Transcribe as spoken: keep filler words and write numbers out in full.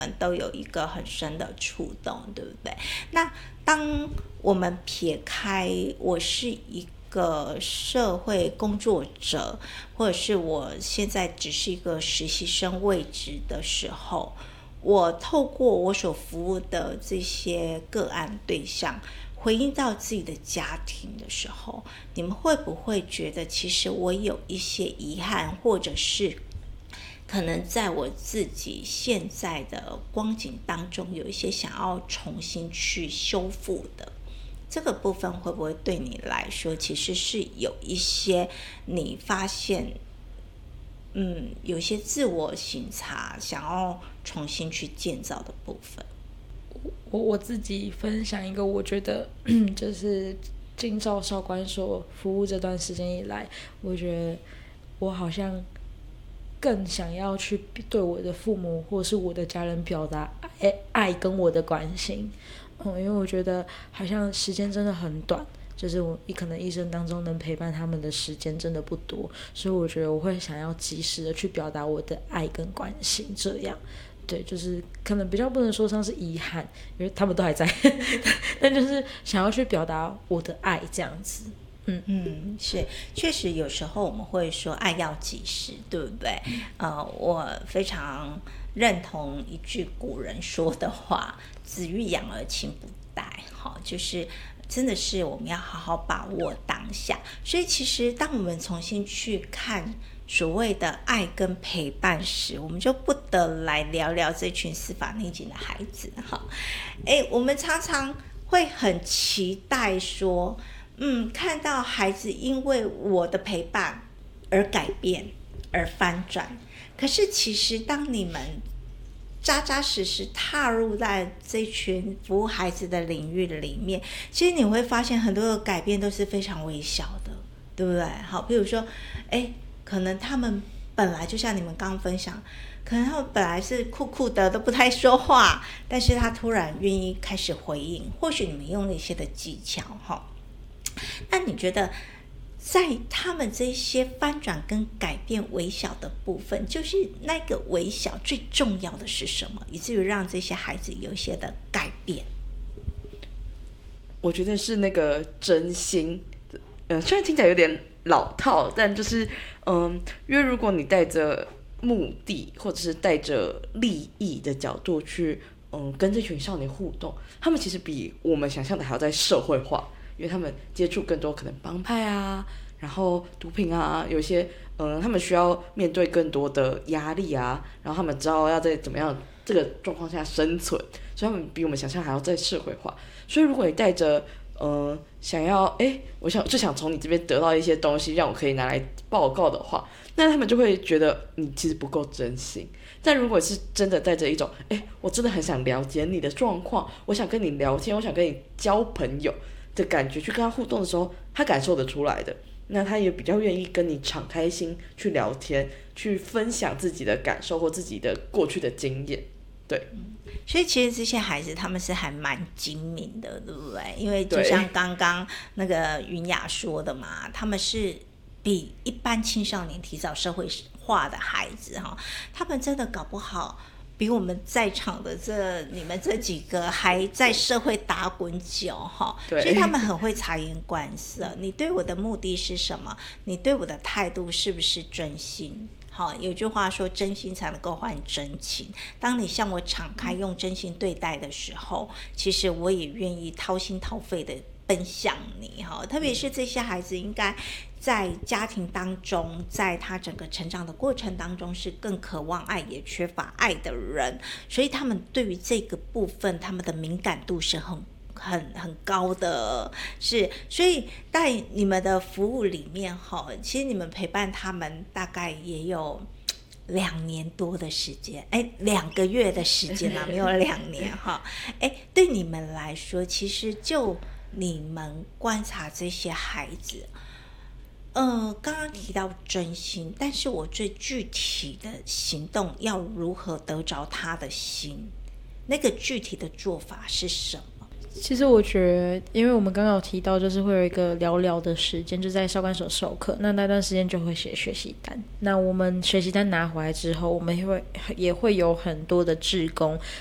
都有一个很深的触动，对不对？那当我们撇开我是一个社会工作者，或者是我现在只是一个实习生位置的时候，我透过我所服务的这些个案对象回应到自己的家庭的时候，你们会不会觉得其实我有一些遗憾，或者是可能在我自己现在的光景当中有一些想要重新去修复的？这个部分会不会对你来说其实是有一些你发现嗯，有一些自我省察想要重新去建造的部分？ 我我自己分享一个，我觉得就是进照少管所服务这段时间以来，我觉得我好像更想要去对我的父母或是我的家人表达爱爱跟我的关心。嗯，因为我觉得好像时间真的很短，就是我可能一生当中能陪伴他们的时间真的不多，所以我觉得我会想要及时的去表达我的爱跟关心，这样。对，就是可能比较不能说上是遗憾，因为他们都还在但就是想要去表达我的爱这样子。嗯嗯，是，确实有时候我们会说爱要及时，对不对？呃，我非常认同一句古人说的话：子欲养而亲不待。好，就是真的是我们要好好把握当下。所以其实当我们重新去看所谓的爱跟陪伴时，我们就不得来聊聊这群司法内警的孩子。哈，哎，我们常常会很期待说，嗯，看到孩子因为我的陪伴而改变，而翻转。可是其实当你们扎扎实实踏入在这群服务孩子的领域里面，其实你会发现很多的改变都是非常微小的，对不对？好，比如说，哎，可能他们本来就像你们刚刚分享，可能他们本来是酷酷的，都不太说话，但是他突然愿意开始回应，或许你们用了一些的技巧，哈。那你觉得在他们这些翻转跟改变微小的部分，就是那个微小最重要的是什么，以至于让这些孩子有一些的改变？ 我觉得是那个真心。嗯，虽然听起来有点老套，但就是嗯，因为如果你带着目的或者是带着利益的角度去嗯跟这群少年互动，他们其实比我们想象的还要在社会化。因为他们接触更多可能帮派啊，然后毒品啊，有一些嗯，他们需要面对更多的压力啊，然后他们知道要在怎么样这个状况下生存，所以他们比我们想象还要在社会化。所以如果你带着嗯想要哎，我想就想从你这边得到一些东西，让我可以拿来报告的话，那他们就会觉得你其实不够真心。但如果是真的带着一种哎，我真的很想了解你的状况，我想跟你聊天，我想跟你交朋友的感觉去跟他互动的时候，他感受得出来的，那他也比较愿意跟你敞开心去聊天，去分享自己的感受或自己的过去的经验。对、 嗯，所以其实这些孩子他们是还蛮精明的，对不对？因为就像刚刚那个云雅说的嘛，他们是比一般青少年提早社会化的孩子哈，他们真的搞不好比我们在场的这你们这几个还在社会打滚久哈，所以他们很会察言观色。你对我的目的是什么？你对我的态度是不是真心？好，有句话说，真心才能够换真情。当你向我敞开，用真心对待的时候，其实我也愿意掏心掏肺的奔向你哈。特别是这些孩子，应该在家庭当中，在他整个成长的过程当中，是更渴望爱也缺乏爱的人，所以他们对于这个部分，他们的敏感度是很很很高的。是，所以在你们的服务里面哈，其实你们陪伴他们大概也有两年多的时间，哎，两个月的时间啊，没有两年哈。哎，对你们来说，其实就你们观察这些孩子，呃，刚刚提到真心，但是我最具体的行动要如何得着他的心？那个具体的做法是什么？ 其实我觉得，因为我们刚刚有提到，就是会有一个聊聊的时间，就在少管所授课，那那段时间就会写学习单。那我们学习单拿回来之后，我们也会也会有很多的志工